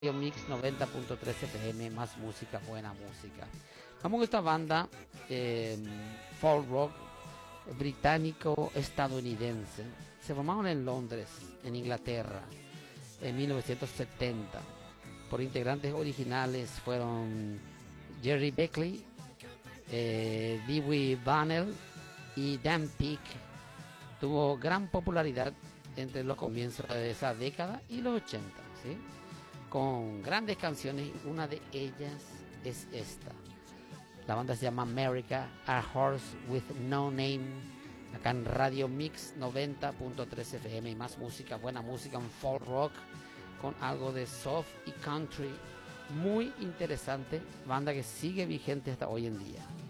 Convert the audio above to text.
Mix 90.3 FM, más música, buena música. Vamos con esta banda folk rock británico-estadounidense. Se formaron en Londres, en Inglaterra, en 1970. Por integrantes originales fueron Jerry Beckley, Dewey Bunnell y Dan Peek. Tuvo gran popularidad entre los comienzos de esa década y los 80, ¿sí? Con grandes canciones. Una de ellas es esta. La banda se llama America, A Horse with No Name, acá en Radio Mix 90.3 FM. Y más música, buena música, un folk rock con algo de soft y country. Muy interesante, banda que sigue vigente hasta hoy en día.